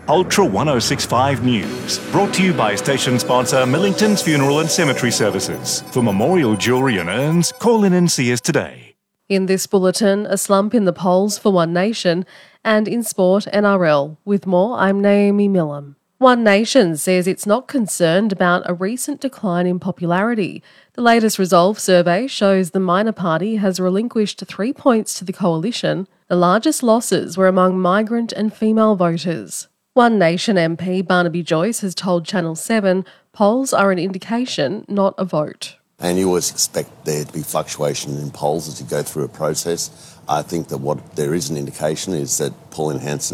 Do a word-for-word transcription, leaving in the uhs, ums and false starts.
Ultra one oh six point five News, brought to you by station sponsor Millington's Funeral and Cemetery Services. For memorial jewellery and urns, call in and see us today. In this bulletin, a slump in the polls for One Nation, and in sport, N R L. With more, I'm Naomi Millam. One Nation says it's not concerned about a recent decline in popularity. The latest Resolve survey shows the minor party has relinquished three points to the coalition. The largest losses were among migrant and female voters. One Nation M P Barnaby Joyce has told Channel seven polls are an indication, not a vote. And you always expect there to be fluctuation in polls as you go through a process. I think that what there is an indication is that Pauline Hanson